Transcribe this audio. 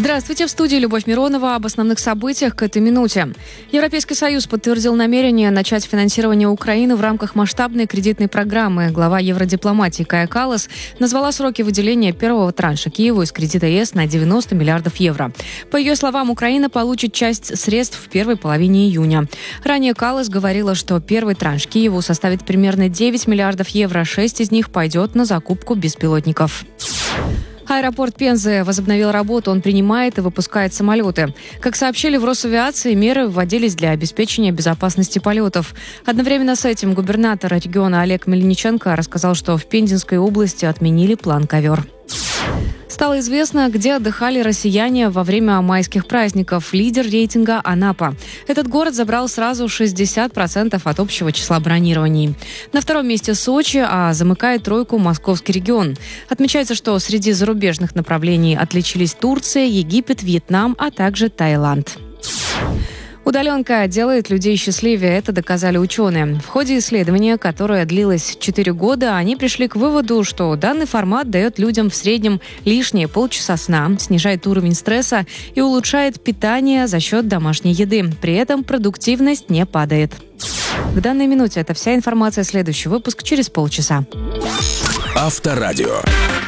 Здравствуйте, в студии Любовь Миронова. Об основных событиях к этой минуте. Европейский Союз подтвердил намерение начать финансирование Украины в рамках масштабной кредитной программы. Глава евродипломатии Кая Каллас назвала сроки выделения первого транша Киеву из кредита ЕС на 90 миллиардов евро. По ее словам, Украина получит часть средств в первой половине июня. Ранее Каллас говорила, что первый транш Киеву составит примерно 9 миллиардов евро, 6 из них пойдет на закупку беспилотников. Аэропорт Пензы возобновил работу, он принимает и выпускает самолеты. Как сообщили в Росавиации, меры вводились для обеспечения безопасности полетов. Одновременно с этим губернатор региона Олег Мельниченко рассказал, что в Пензенской области отменили план «Ковер». Стало известно, где отдыхали россияне во время майских праздников. Лидер рейтинга – Анапа. Этот город забрал сразу 60% от общего числа бронирований. На втором месте Сочи, а замыкает тройку московский регион. Отмечается, что среди зарубежных направлений отличились Турция, Египет, Вьетнам, а также Таиланд. Удаленка делает людей счастливее, это доказали ученые. В ходе исследования, которое длилось 4 года, они пришли к выводу, что данный формат дает людям в среднем лишние полчаса сна, снижает уровень стресса и улучшает питание за счет домашней еды. При этом продуктивность не падает. К данной минуте это вся информация. Следующий выпуск через полчаса. Авторадио.